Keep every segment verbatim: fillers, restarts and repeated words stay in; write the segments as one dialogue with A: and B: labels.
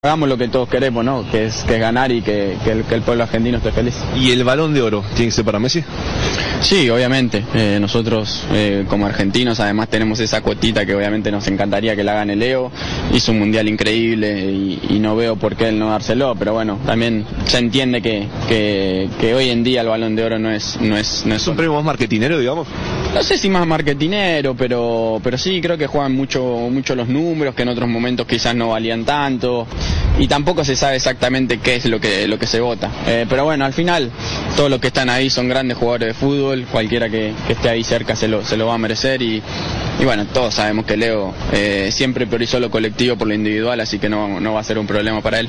A: Hagamos lo que todos queremos, ¿no? Que es, que es ganar y que, que, el, que el pueblo argentino esté feliz.
B: ¿Y el Balón de Oro tiene que ser para Messi?
A: Sí, obviamente. Eh, nosotros eh, como argentinos además tenemos esa cuotita que obviamente nos encantaría que la gane Leo. Hizo un mundial increíble y, y no veo por qué él no dárselo, pero bueno, también se entiende que, que, que hoy en día el Balón de Oro no es... No es, no es,
B: ¿Es un premio más marketinero, digamos?
A: No sé si más marketinero, pero, pero sí creo que juegan mucho, mucho los números, que en otros momentos quizás no valían tanto. Y tampoco se sabe exactamente qué es lo que, lo que se vota. Eh, pero bueno, al final, todos los que están ahí son grandes jugadores de fútbol, cualquiera que, que esté ahí cerca se lo, se lo va a merecer y, y bueno, todos sabemos que Leo eh, siempre priorizó lo colectivo por lo individual, así que no, no va a ser un problema para él.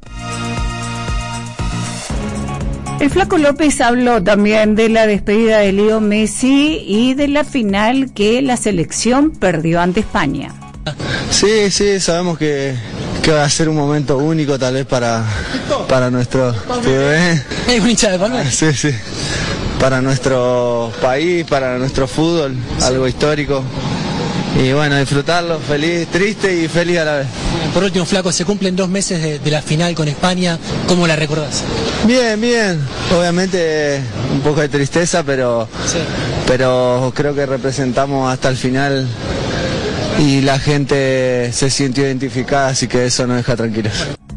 C: El Flaco López habló también de la despedida de Leo Messi y de la final que la selección perdió ante España.
D: Sí, sí, sabemos que, que va a ser un momento único tal vez para, para nuestro...
E: ¿Es un hincha de Palmeiras?
D: Sí, sí. Para nuestro país, para nuestro fútbol, algo histórico. Y bueno, disfrutarlo, feliz, triste y feliz a la vez.
E: Por último, Flaco, se cumplen dos meses de, de la final con España. ¿Cómo la recordás?
D: Bien, bien. Obviamente un poco de tristeza, pero, sí. pero creo que representamos hasta el final y la gente se sintió identificada, así que eso nos deja tranquilos.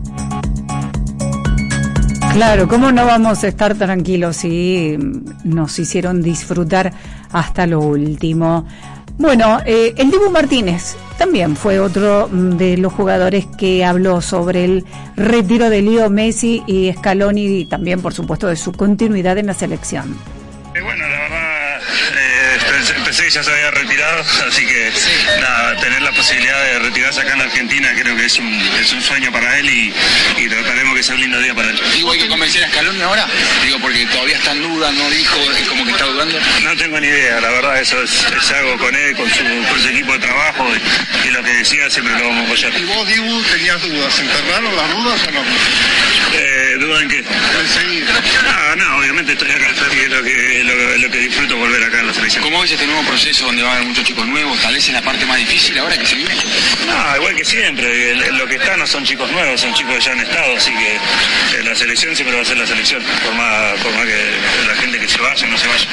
C: Claro, ¿cómo no vamos a estar tranquilos si nos hicieron disfrutar hasta lo último? Bueno, eh, el Dibu Martínez también fue otro de los jugadores que habló sobre el retiro de Leo Messi y Scaloni y también, por supuesto, de su continuidad en la selección.
F: Eh, bueno, la verdad, eh, pensé, pensé que ya se había retirado, así que sí. nada, tener la posibilidad de retirarse acá en la Argentina creo que es un, es un sueño para él y, y trataremos que sea un lindo día para él.
G: Digo, ¿hay que convencer a Scaloni ahora? Digo, porque todavía está en duda, no dijo, es como que está dudando.
F: No tengo ni idea, la verdad, eso es, es algo con él, con su, con su equipo de trabajo y, y lo que decía siempre lo vamos a apoyar.
H: ¿Y vos, Dibu, tenías dudas? ¿Se enterraron las dudas o no?
F: Eh, ¿Duda en qué?
H: En seguir.
F: No, no, obviamente estoy acá, y es lo que, lo, lo que disfruto volver acá a la selección.
G: ¿Cómo ves este nuevo proceso donde va a haber muchos chicos nuevos? Tal vez es la parte más difícil ahora que se vive.
F: No, igual que siempre, lo que está no son chicos nuevos, son chicos que ya han estado, así que la selección siempre va a ser la selección, por más, por más que la gente que se vaya no se vaya.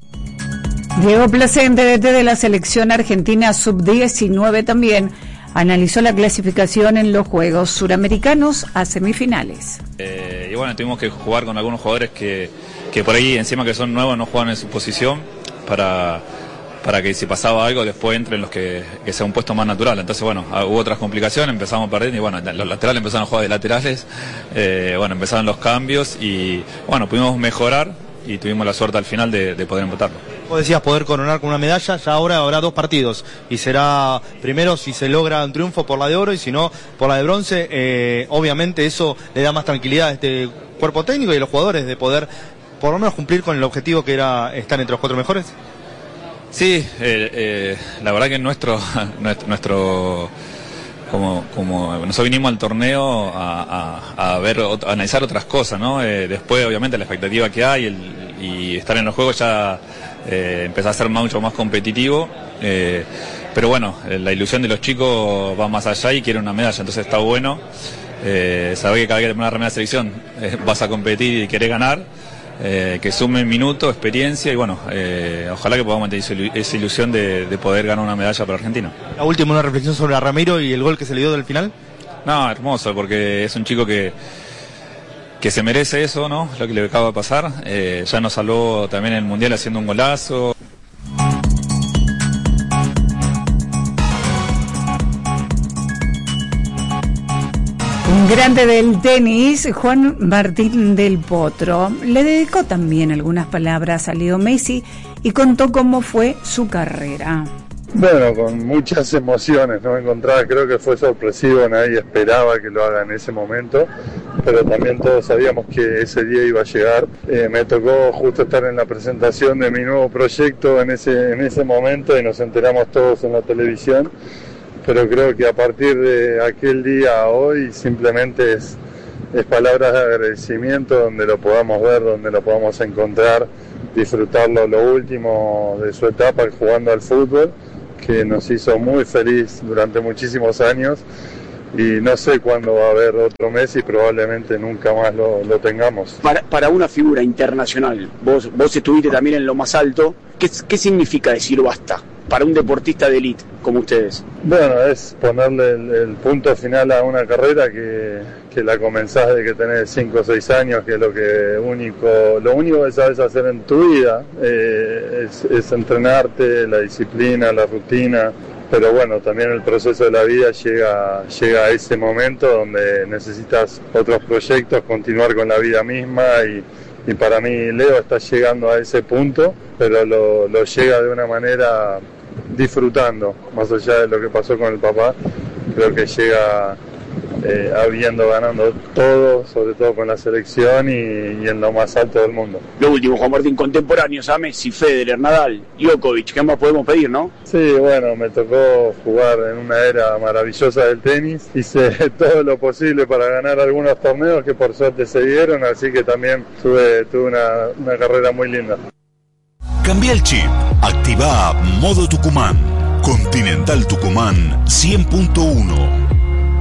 C: Diego Placente, D T de la selección argentina sub diecinueve también, analizó la clasificación en los Juegos Suramericanos a semifinales.
I: Eh, y bueno, tuvimos que jugar con algunos jugadores que, que por ahí, encima que son nuevos, no juegan en su posición para, para que si pasaba algo después entren los que, que sea un puesto más natural. Entonces, bueno, hubo otras complicaciones, empezamos a perder y bueno, los laterales empezaron a jugar de laterales, eh, bueno, empezaron los cambios y bueno, pudimos mejorar y tuvimos la suerte al final de, de poder empatarlo.
J: Vos decías poder coronar con una medalla, ya ahora habrá dos partidos y será primero si se logra un triunfo por la de oro y si no por la de bronce. Eh, obviamente eso le da más tranquilidad a este cuerpo técnico y a los jugadores de poder por lo menos cumplir con el objetivo que era estar entre los cuatro mejores.
I: Sí, eh, eh, la verdad que nuestro nuestro, nuestro como como nosotros vinimos al torneo a, a, a ver a analizar otras cosas, ¿no? Eh, después obviamente la expectativa que hay el, y estar en los juegos ya eh, empezó a ser mucho más competitivo, eh, pero bueno, la ilusión de los chicos va más allá y quieren una medalla, entonces está bueno eh, saber que cada vez que te pones una remera de selección eh, vas a competir y querés ganar. Eh, que sume minutos, experiencia y bueno, eh, ojalá que podamos mantener esa ilusión de, de poder ganar una medalla para Argentina.
J: La última, una reflexión sobre a Ramiro y el gol que se le dio del final.
I: No, hermoso, porque es un chico que que se merece eso, ¿no? Lo que le acaba de pasar, eh, ya nos salvó también en el Mundial haciendo un golazo.
C: Un grande del tenis, Juan Martín del Potro, le dedicó también algunas palabras a Leo Messi y contó cómo fue su carrera.
K: Bueno, con muchas emociones, ¿no? Encontrada, creo que fue sorpresivo, nadie esperaba que lo haga en ese momento, pero también todos sabíamos que ese día iba a llegar. Eh, me tocó justo estar en la presentación de mi nuevo proyecto en ese, en ese momento y nos enteramos todos en la televisión. Pero creo que a partir de aquel día a hoy simplemente es, es palabras de agradecimiento donde lo podamos ver, donde lo podamos encontrar, disfrutarlo lo último de su etapa jugando al fútbol, que nos hizo muy feliz durante muchísimos años y no sé cuándo va a haber otro Messi, probablemente nunca más lo, lo tengamos.
L: Para, para una figura internacional, vos, vos estuviste también en lo más alto, ¿qué, qué significa decir basta para un deportista de élite como ustedes?
K: Bueno, es ponerle el, el punto final a una carrera que, que la comenzás de que tenés cinco o seis años, que es lo que único, lo único que sabes hacer en tu vida, eh, es, es entrenarte, la disciplina, la rutina. Pero bueno, también el proceso de la vida llega, llega a ese momento donde necesitas otros proyectos, continuar con la vida misma y, y para mí Leo está llegando a ese punto, pero lo, lo llega de una manera disfrutando, más allá de lo que pasó con el papá, creo que llega eh, habiendo ganando todo, sobre todo con la selección y, y en lo más alto del mundo.
L: Lo último, Juan Martín, contemporáneos a Messi, Federer, Nadal, Djokovic, ¿qué más podemos pedir, no?
K: Sí, bueno, me tocó jugar en una era maravillosa del tenis, hice todo lo posible para ganar algunos torneos que por suerte se dieron, así que también tuve, tuve una, una carrera muy linda.
M: Cambia el chip, activa Modo Tucumán, Continental Tucumán cien punto uno.